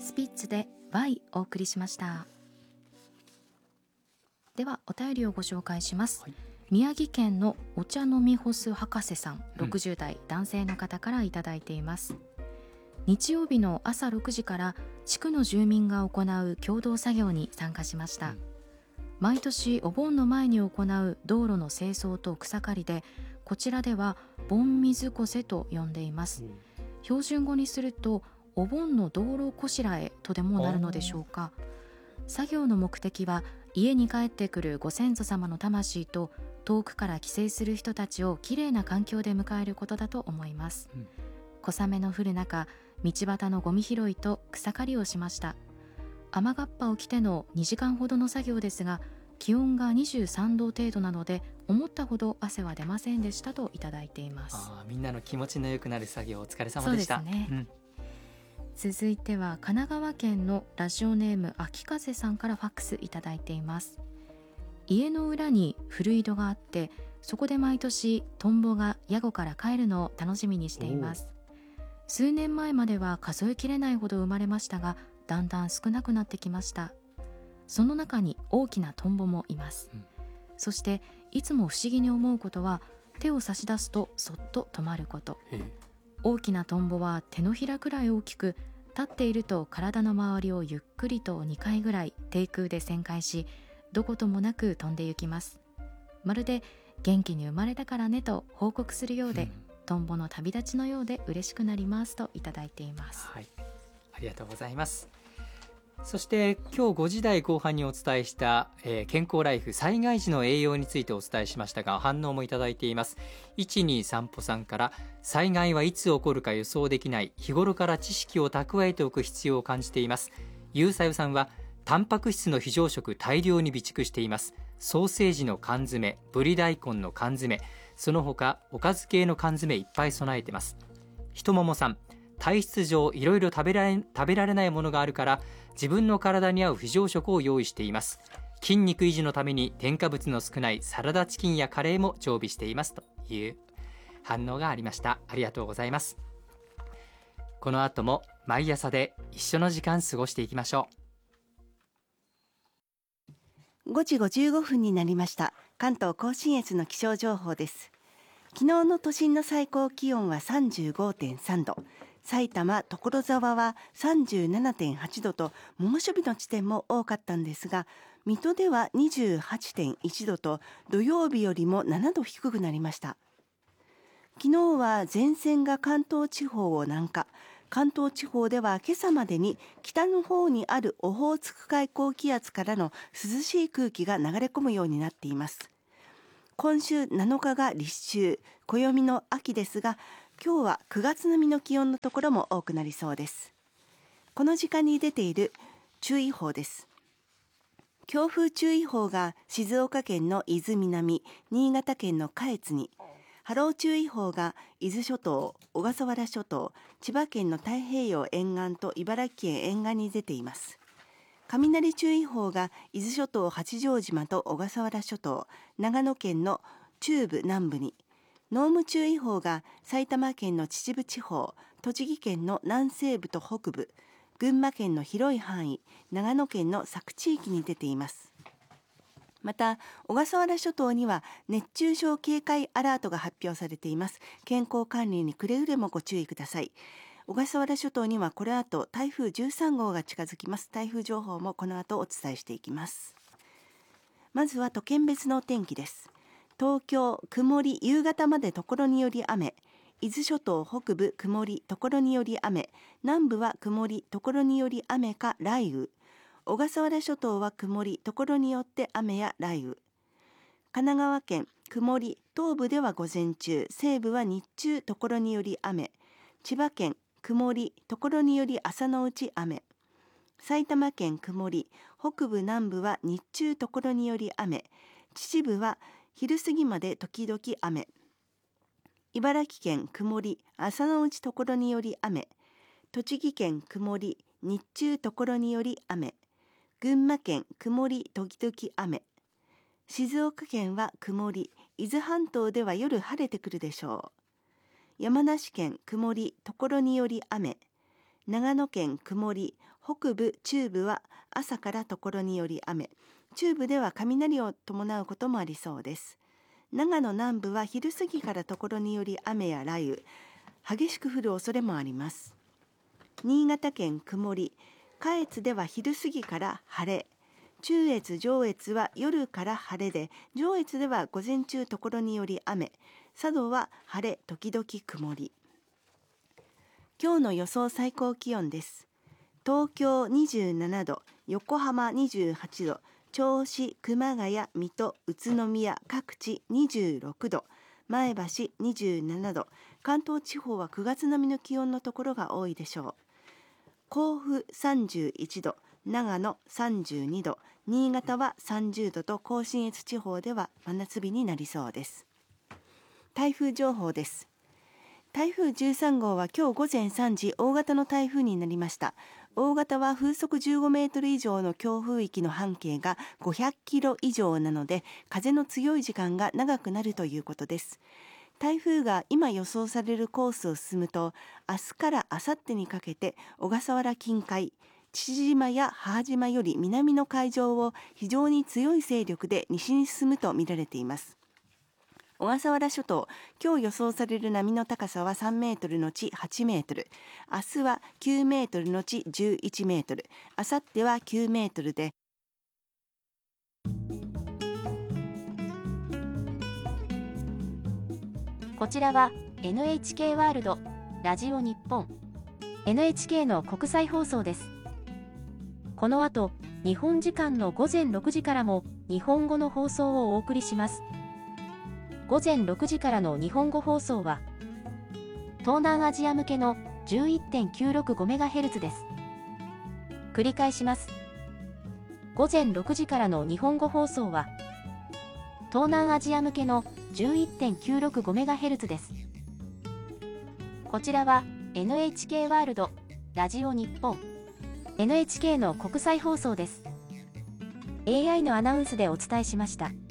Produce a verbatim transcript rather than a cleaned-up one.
スピッツで Y お送りしました。ではお便りをご紹介します、はい、宮城県のお茶飲み干す博士さん、ろくじゅう代男性の方からいただいています。日曜日の朝ろくじから地区の住民が行う共同作業に参加しました、うん、毎年お盆の前に行う道路の清掃と草刈りで、こちらでは盆水越せと呼んでいます、うん、標準語にするとお盆の道路こしらえとでもなるのでしょうか。作業の目的は家に帰ってくるご先祖様の魂と遠くから帰省する人たちをきれいな環境で迎えることだと思います、うん、小雨の降る中、道端のゴミ拾いと草刈りをしました。雨がっぱを着てのにじかんほどの作業ですが、気温がにじゅうさんど程度なので思ったほど汗は出ませんでしたといただいています。 あ、みんなの気持ちの良くなる作業お疲れ様でした。 そうですね、 うん、 続いては神奈川県のラジオネーム秋風さんからファックスいただいています。家の裏に古井戸があって、そこで毎年トンボがヤゴから帰るのを楽しみにしています。数年前までは数えきれないほど生まれましたが、だんだん少なくなってきました。その中に大きなトンボもいます、うん、そしていつも不思議に思うことは、手を差し出すとそっと止まること。大きなトンボは手のひらくらい大きく、立っていると体の周りをゆっくりとにかいぐらい低空で旋回し、どこともなく飛んで行きます。まるで元気に生まれたからねと報告するようで、うん、トンボの旅立ちのようで嬉しくなりますといただいています、 はい、ありがとうございます。そして今日ごじ台後半にお伝えした、えー、健康ライフ災害時の栄養についてお伝えしましたが、反応もいただいています。いちにさん歩さんから、災害はいつ起こるか予想できない、日頃から知識を蓄えておく必要を感じています。ゆうさよさんは、タンパク質の非常食大量に備蓄しています。ソーセージの缶詰、ぶり大根の缶詰、その他おかず系の缶詰いっぱい備えてます。ひとももさん、体質上いろいろ食べられ、食べられないものがあるから自分の体に合う非常食を用意しています。筋肉維持のために添加物の少ないサラダチキンやカレーも常備していますという反応がありました。ありがとうございます。この後も毎朝で一緒の時間過ごしていきましょう。ごじごじゅうごふんになりました。関東甲信越の気象情報です。昨日の都心の最高気温は さんじゅうごてんさんど、埼玉所沢は さんじゅうななてんはちどと猛暑日の地点も多かったんですが、水戸では にじゅうはちてんいちどと土曜日よりもななど低くなりました。昨日は前線が関東地方を南下、関東地方では今朝までに北の方にあるオホーツク海高気圧からの涼しい空気が流れ込むようになっています。今週なのかが立秋、暦の秋ですが、今日はくがつ並みの気温のところも多くなりそうです。この時間に出ている注意報です。強風注意報が静岡県の伊豆南、新潟県の下越に、波浪注意報が伊豆諸島、小笠原諸島、千葉県の太平洋沿岸と茨城県沿岸に出ています。雷注意報が伊豆諸島八丈島と小笠原諸島、長野県の中部南部に、濃霧注意報が埼玉県の秩父地方、栃木県の南西部と北部、群馬県の広い範囲、長野県の佐久地域に出ています。また小笠原諸島には熱中症警戒アラートが発表されています。健康管理にくれぐれもご注意ください。小笠原諸島にはこの後台風じゅうさん号が近づきます。台風情報もこの後お伝えしていきます。まずは都県別のお天気です。東京、曇り、夕方までところにより雨。伊豆諸島北部、曇り、ところにより雨。南部は曇り、ところにより雨か雷雨。小笠原諸島は曇り、ところによって雨や雷雨。神奈川県、曇り、東部では午前中、西部は日中、ところにより雨。千葉県、曇り、ところにより朝のうち雨。埼玉県、曇り、北部南部は日中、ところにより雨。秩父は昼過ぎまで時々雨。茨城県、曇り、朝のうちところにより雨。栃木県、曇り、日中ところにより雨。群馬県、曇り、時々雨。静岡県は曇り、伊豆半島では夜晴れてくるでしょう。山梨県、曇り、ところにより雨。長野県、曇り、 北部、中部は朝からところにより雨、中部では雷を伴うこともありそうです。長野南部は昼過ぎからところにより雨や雷雨、激しく降る恐れもあります。新潟県曇り、下越では昼過ぎから晴れ、中越上越は夜から晴れで、上越では午前中ところにより雨、佐渡は晴れ時々曇り。今日の予想最高気温です。東京にじゅうななど、横浜にじゅうはちど、銚子、熊谷、水戸、宇都宮各地にじゅうろくど、前橋にじゅうななど、関東地方はくがつ並みの気温のところが多いでしょう。甲府さんじゅういちど、長野さんじゅうにど、新潟はさんじゅうどと甲信越地方では真夏日になりそうです。台風情報です。台風じゅうさん号は今日午前さんじ大型の台風になりました。大型は風速じゅうごメートル以上の強風域の半径がごひゃくキロ以上なので、風の強い時間が長くなるということです。台風が今予想されるコースを進むと、明日から明後日にかけて小笠原近海、父島や母島より南の海上を非常に強い勢力で西に進むと見られています。小笠原諸島、今日予想される波の高さはさんメートルのちはちメートル、明日はきゅうメートルのちじゅういちメートル、明後日はきゅうメートルで、 こちらは エヌエイチケー ワールド、ラジオ日本、エヌエイチケー の国際放送です。この後、日本時間のごぜんろくじからも日本語の放送をお送りします。ごぜんろくじからの日本語放送は、東南アジア向けの じゅういってんきゅうろくごメガヘルツ です。繰り返します。ごぜんろくじからの日本語放送は、東南アジア向けの じゅういってんきゅうろくごメガヘルツ です。こちらは エヌエイチケー ワールド、ラジオ日本、エヌエイチケー の国際放送です。エーアイ のアナウンスでお伝えしました。